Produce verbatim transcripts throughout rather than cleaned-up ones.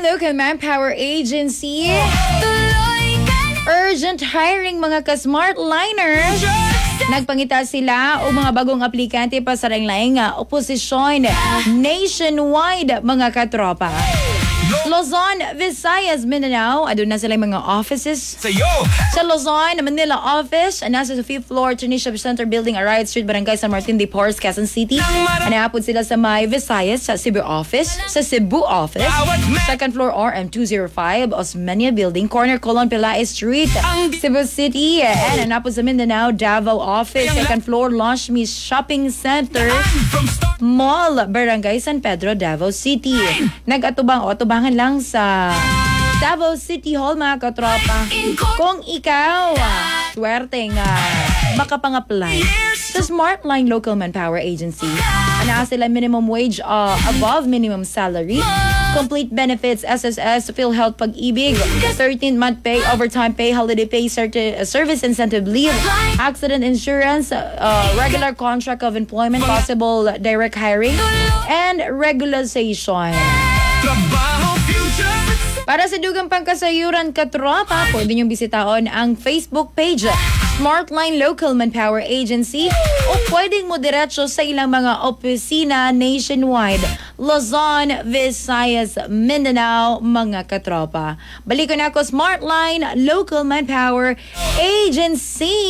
Local Manpower Agency. Urgent hiring mga ka-smartliners. Nagpangita sila o mga bagong aplikante pa sa laing nga oposisyon nationwide mga katropa. Luzon, Visayas, Mindanao, adun na sila mga offices. Sa Luzon, Manila office, nasa sa fifth floor, Tunisia Center Building, Arayat Street, Barangay San Martin de Porres, Quezon City. Anapod sila sa may Visayas, sa Cebu office, sa Cebu office. Second floor, R M two oh five, Osmeña Building, corner Colon Pelaez Street, Cebu City. And anapod sa Mindanao, Davao office, second floor, Launchme Shopping Center, Mall, Barangay San Pedro, Davao City. Nag-atubang o atubangan lang sa Davao City Hall mga katropa. Kung ikaw, swerte nga makapang-apply sa Smartline Local Manpower Agency, ana sila minimum wage uh, above minimum salary, complete benefits, S S S, PhilHealth Pag-ibig, thirteenth month pay, overtime pay, holiday pay, certi- uh, service incentive leave, accident insurance, uh, regular contract of employment, possible direct hiring, and regularization. Para sa dugang pangkasayuran katropa, pwede niyong bisitaon ang Facebook page Smartline Local Manpower Agency o pwedeng mo diretso sa ilang mga opisina nationwide, Luzon, Visayas, Mindanao, mga katropa. Balik ko na ako, Smartline Local Manpower Agency.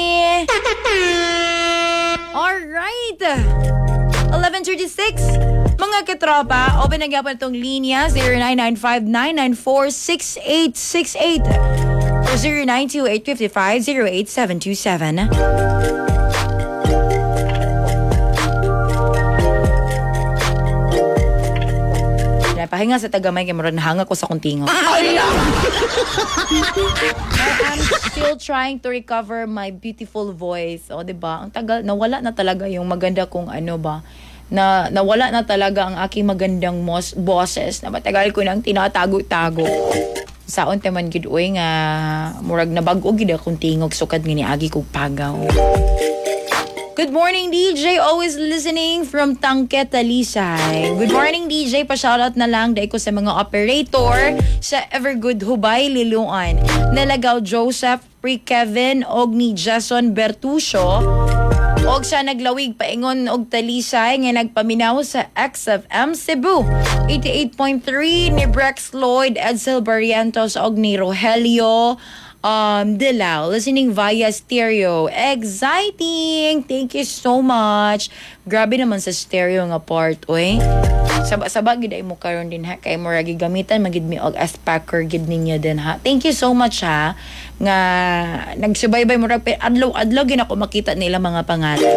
Alright, eleven thirty-six. Mga katropa, open na gyapon itong linya zero nine nine five nine nine four six eight six eight or zero nine two eight five five zero eight seven two seven. Pahinga sa tagamay kay murag nahanga ko sa kuntingo. I am still trying to recover my beautiful voice. O, diba? Ang tagal, nawala na talaga yung maganda kong ano ba, na nawala na talaga ang aking magandang mos, boses na matagal ko nang tinatago-tago. Saon teman gid oy nga murag nabag-o gid akong tingog sukad ngini agi kog pagaw. Good morning, D J. Always listening from Tangke, Talisay. Good morning, D J. Pa-shoutout na lang dahil ko sa mga operator sa Evergood Hubay, Liluan. Nalagaw Joseph, Pre Kevin, og ni Jason Bertucio. Og siya naglawig paingon og Talisay nga nagpaminaw sa X F M Cebu. eighty-eight point three ni Brex Lloyd, Edsel Barrientos og ni Rogelio Um, Dilao, listening via stereo. Exciting! Thank you so much. Grabe naman sa stereo nga part, oy. Saba-saba gid ay mo karon din ha. Kay mo ragi gamitan magid mi og S-Packer gid ninyo din ha. Thank you so much ha. Nga nagsubaybay mo rag adlaw-adlaw gid ako makita nila mga pangalan.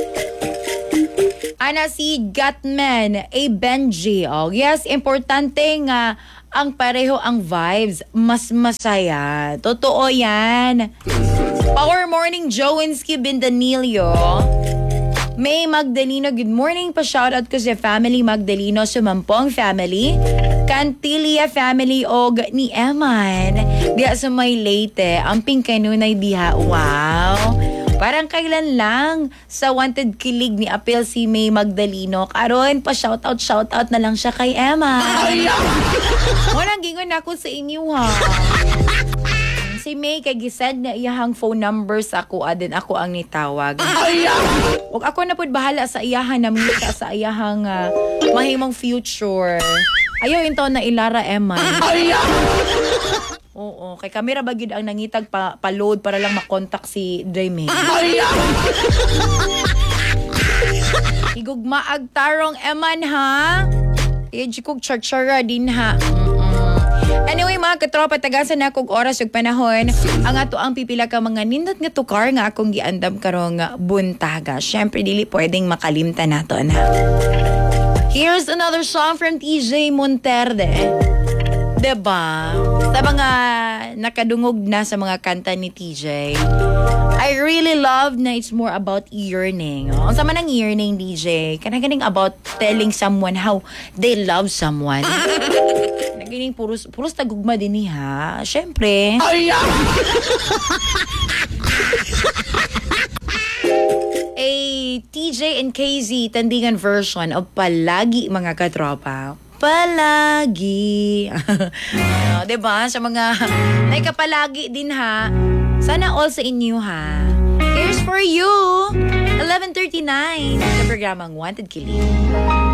Ana si Gatman, A Benji. Oh, yes, importante nga ang pareho ang vibes, mas masaya. Totoo yan. Power Morning, Jowinsky Bindanilio. May Magdaleno, good morning. Pa-shoutout ko sa family Magdaleno, Sumampong family, Cantilia family, og ni Eman. Diya sa may Leyte, ang pingkanunay diha. Wow. Parang kailan lang sa Wanted Kilig ni Apel si May Magdaleno. Karon, pa-shoutout, shoutout na lang siya kay Emma. Walang gingon ako sa inyo ha. Si May kay gisend na iyahang phone number sa ako, adin ako ang nitawag. Huwag ako na po bahala sa iyahan na mita sa iyahang uh, mahimong future. Ayaw yung taon na ilara, Emma. Oo, kay kamera bagid ang nangitag pa, pa-load para lang makontak si Dreme. Igugmaag tarong Eman ha. Iji kog charchara din ha. Mm-mm. Anyway mga katropa, tagasan na kog oras ug panahon. Ang ato ang pipila ka mga nindot nga tukar nga akong giandam karong buntaga. Syempre dili pwedeng makalimtan nato na. Here's another song from T J Monterde. Diba? Sa mga nakadungog na sa mga kanta ni T J, I really love na it's more about yearning. Oh, ang sama ng yearning, D J. Kanaganing about telling someone how they love someone. Naganing puros, puros tagugma din ni ha. Siyempre. A T J and K Z tandingan version of Palagi mga katropa. palagi. Ano, diba? Sa mga may kapalagi din ha. Sana all sa inyo ha. Here's for you. eleven thirty-nine sa programang Wanted Kilig.